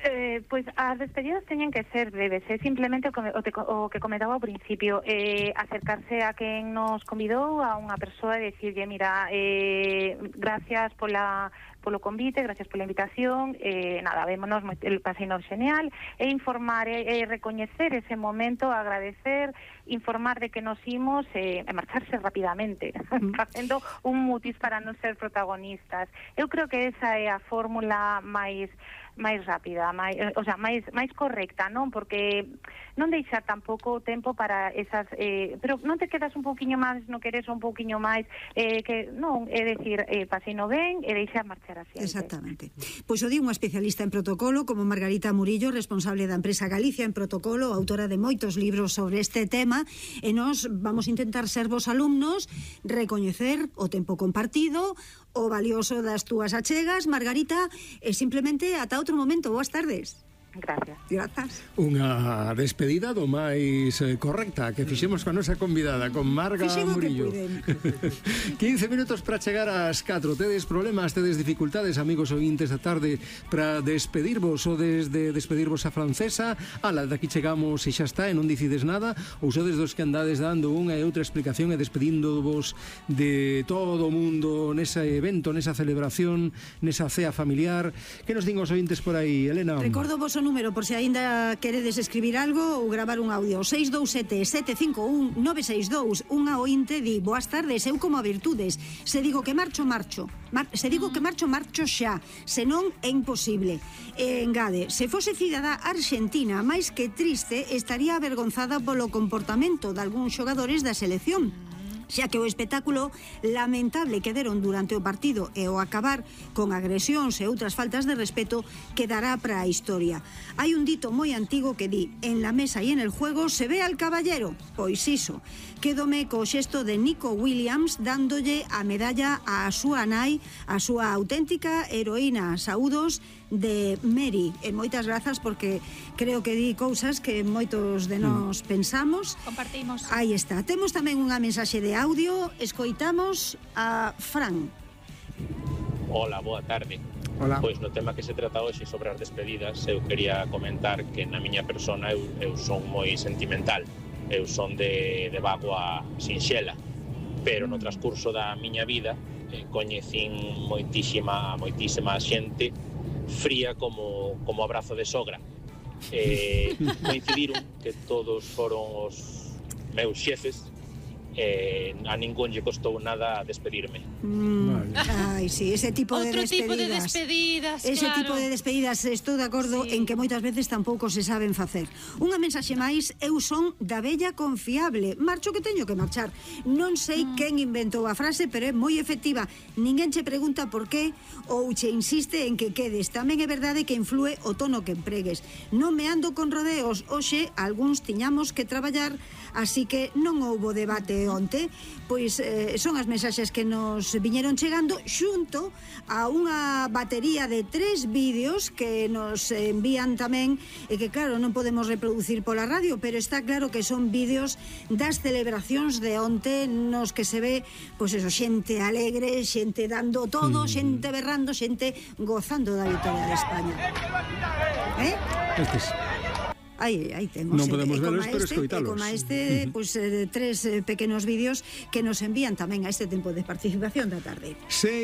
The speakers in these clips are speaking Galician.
Pois as despedidas teñen que ser breves, simplemente o que comentaba ao principio, acercarse a quen nos convidou, a unha persoa e dicirlle, mira, gracias polo convite, gracias pola invitación, nada, vémonos, paseino genial, e informar, e recoñecer ese momento, agradecer, informar de que nos imos e marcharse rapidamente, facendo un mutis para non ser protagonistas. Eu creo que esa é a fórmula máis rápida, máis correcta, non? Porque non deixar tampouco tempo para esas, pero non te quedas un pouquiño máis, non queres un pouquiño máis, que non, é dicir, paseino ben e deixar marchar así. Exactamente. Pois o di unha especialista en protocolo como Margarita Murillo, responsable da empresa Galicia en Protocolo, autora de moitos libros sobre este tema, e nós vamos intentar ser vos alumnos, recoñecer o tempo compartido, o valioso das túas achegas, Margarita, e simplemente ata outro momento. Boas tardes. Gracias. Grazas. Unha despedida do máis correcta que fixemos coa nosa convidada, con Marga Murillo. 15 minutos para chegar ás 4. Tedes problemas, tedes dificultades, amigos ointes da tarde, para despedirvos ou desde despedirvos a francesa, ala, daqui chegamos e xa está, e non dicides nada, ou sodes dos que andades dando unha e outra explicación e despedíndovos de todo o mundo nese evento, nesa celebración, nesa cea familiar. Que nos din os ointes por aí, Elena? Recordo vos o número por se aínda queredes escribir algo ou gravar un audio. 627-751-962. Unha ointe di: boas tardes, eu como a virtudes, se digo que marcho xa, senón é imposible. E engade, se fose cidadá argentina, máis que triste, estaría avergonzada polo comportamento de algúns xogadores da selección, xa que o espectáculo lamentable que deron durante o partido e o acabar con agresións e outras faltas de respeto quedará para a historia. Hai un dito moi antigo que di: en la mesa e en el juego se ve al caballero. Pois iso, quédome co xesto de Nico Williams dándolle a medalla á súa nai, a súa auténtica heroína. Saúdos de Mary, e moitas grazas, porque creo que di cousas que moitos de nós pensamos. Compartimos. Aí está. Temos tamén unha mensaxe de audio. Escoitamos a Fran. Hola, boa tarde. Hola. Pois no tema que se trata hoxe sobre as despedidas, eu quería comentar que na miña persona eu son moi sentimental. Eu son de vagoa sinxela, pero no transcurso da miña vida coñecín moitísima xente fría como abrazo de sogra. Coincidiron que todos foron os meus xefes, a ningún lle costou nada despedirme. Ai, sí, ese tipo de despedidas. Outro tipo de despedidas, ese claro. tipo de despedidas, estou de acordo en que moitas veces tampouco se saben facer. Unha mensaxe máis: eu son da vella confiable, marcho que teño que marchar. Non sei quen inventou a frase, pero é moi efectiva. Ninguén che pregunta por qué ou che insiste en que quedes. Tamén é verdade que inflúe o tono que empregues. Non me ando con rodeos, hoxe algúns tiñamos que traballar, así que non houbo debate onte. Pois son as mensaxes que nos viñeron chegando xunto a unha batería de 3 vídeos que nos envían tamén, e que claro, non podemos reproducir pola radio, pero está claro que son vídeos das celebracións de onte, nos que se ve, pois eso, xente alegre, xente dando todo, xente berrando, xente gozando da victoria de España. Aí temos. Non podemos velos, pero escoitalos. Como este, pois, 3 pequenos vídeos que nos envían tamén a este tempo de participación da tarde.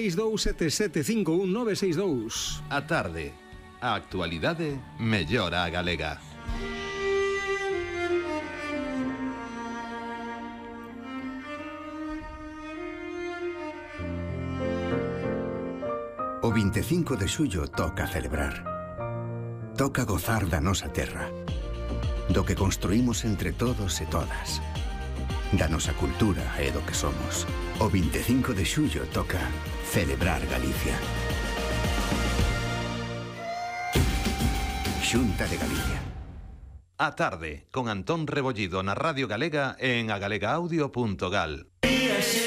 627751962. A tarde, a actualidade mellora a galega. O 25 de xullo toca celebrar. Toca gozar da nosa terra, do que construímos entre todos e todas, da nosa cultura e do que somos. O 25 de xullo toca celebrar Galicia. Xunta de Galicia. A tarde, con Antón Rebollido na Radio Galega en agalegaudio.gal.